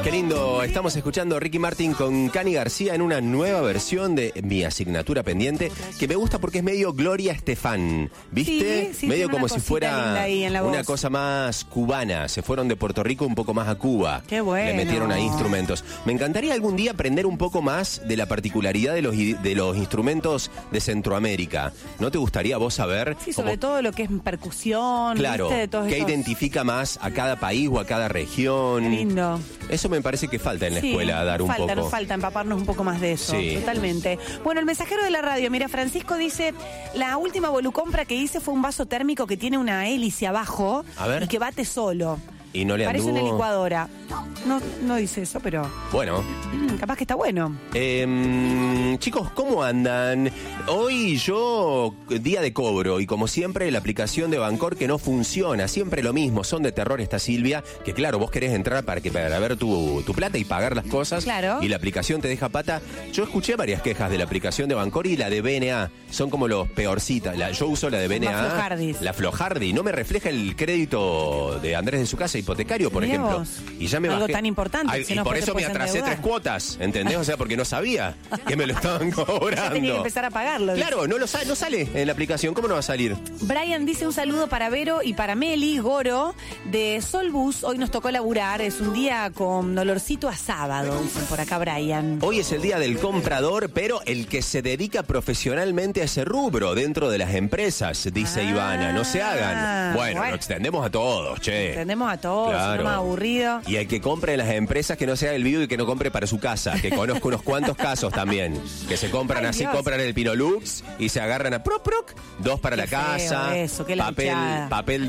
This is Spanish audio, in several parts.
Qué lindo, estamos escuchando a Ricky Martin con Cani García en una nueva versión de Mi Asignatura Pendiente, que me gusta porque es medio Gloria Estefan, ¿viste? Sí, medio como si fuera una voz. cosa más cubana, se fueron de Puerto Rico un poco más a Cuba. Qué bueno. Le metieron ahí instrumentos. Me encantaría algún día aprender un poco más de la particularidad de los instrumentos de Centroamérica. ¿No te gustaría vos saber? Sí, sobre todo lo que es percusión, claro, ¿viste? De todos ¿qué esos... identifica más a cada país o a cada región? Qué lindo. Eso me parece que falta en la escuela, dar un poco. Nos falta empaparnos un poco más de eso. Sí. Totalmente. Bueno, el mensajero de la radio, mira, Francisco dice, la última volucompra que hice fue un vaso térmico que tiene una hélice abajo. A ver. Y que bate solo. Y no le Parece anduvo... una licuadora. No dice eso, pero... Bueno. Capaz que está bueno. Chicos, ¿cómo andan? Hoy yo, día de cobro, y como siempre la aplicación de Bancor que no funciona, siempre lo mismo, son de terror esta Silvia, que claro, vos querés entrar para ver tu plata y pagar las cosas, claro. Y la aplicación te deja pata. Yo escuché varias quejas de la aplicación de Bancor y la de BNA, son como los peorcitas. Yo uso la de BNA, la Flojardi, no me refleja el crédito de Andrés de su casa hipotecario, por Mirá ejemplo. Vos. Y ya me algo bajé. tan importante. Y por eso me atrasé 3 cuotas, ¿entendés? O sea, porque no sabía que me lo estaban cobrando. Ya tenía que empezar a pagarlo. Claro, no sale en la aplicación. ¿Cómo no va a salir? Brian dice un saludo para Vero y para Meli Goro de Solbus. Hoy nos tocó laburar. Es un día con olorcito a sábado, dicen por acá Brian. Hoy es el día del comprador, pero el que se dedica profesionalmente a ese rubro dentro de las empresas, dice Ivana. No se hagan. Bueno, lo extendemos a todos, che. Extendemos a todos, claro. No más aburrido. Y el que compre en las empresas, que no se haga el vivo y que no compre para su casa. Que conozco unos cuantos casos también. Que se compran así, Dios. Compran el Pinolux y se agarran a proc, 2 para la casa. Eso, qué papel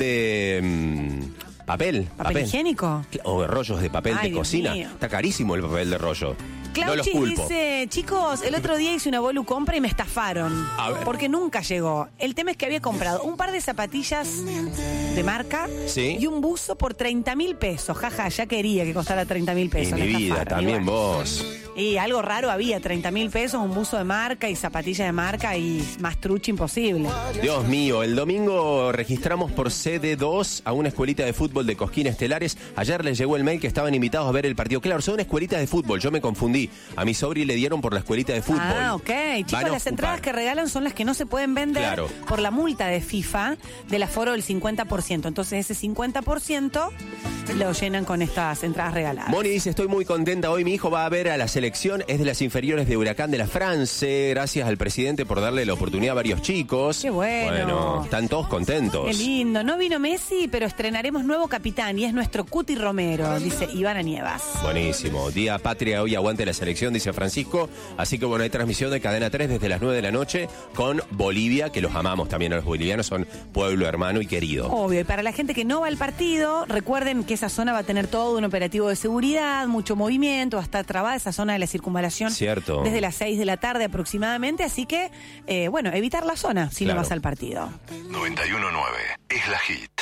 de... ¿Papel higiénico? O rollos de papel de cocina. Mío. Está carísimo el papel de rollo. Clauchis no los culpo. Dice, chicos, el otro día hice una bolu compra y me estafaron. A ver. Porque nunca llegó. El tema es que había comprado un par de zapatillas de marca, ¿sí? Y un buzo por 30.000 pesos. Jaja, ya quería que costara 30.000 pesos. Y mi vida, también vos. Y algo raro había, 30.000 pesos, un buzo de marca y zapatillas de marca y más trucho imposible. Dios mío, el domingo registramos por CD2 a una escuelita de fútbol de Cosquín Estelares. Ayer les llegó el mail que estaban invitados a ver el partido. Claro, son una escuelita de fútbol, yo me confundí. A mi sobri le dieron por la escuelita de fútbol. Ah, ok. Chicos, las entradas que regalan son las que no se pueden vender por la multa de FIFA del aforo del 50%. Entonces ese 50% lo llenan con estas entradas regaladas. Moni dice, estoy muy contenta hoy, mi hijo va a ver a la selección, es de las inferiores de Huracán de la France. Gracias al presidente por darle la oportunidad a varios chicos. Qué bueno. Bueno, están todos contentos. Qué lindo. No vino Messi, pero estrenaremos nuevo capitán y es nuestro Cuti Romero, dice Ivana Nievas. Buenísimo. Día Patria, hoy aguante la selección, dice Francisco. Así que bueno, hay transmisión de Cadena 3 desde las 9 de la noche con Bolivia, que los amamos también a los bolivianos, son pueblo hermano y querido. Obvio, y para la gente que no va al partido, recuerden que esa zona va a tener todo un operativo de seguridad, mucho movimiento, va a estar trabada esa zona de la circunvalación. Cierto. Desde las 6 de la tarde aproximadamente, así que, bueno, evitar la zona si no vas al partido. 91.9 es la hit.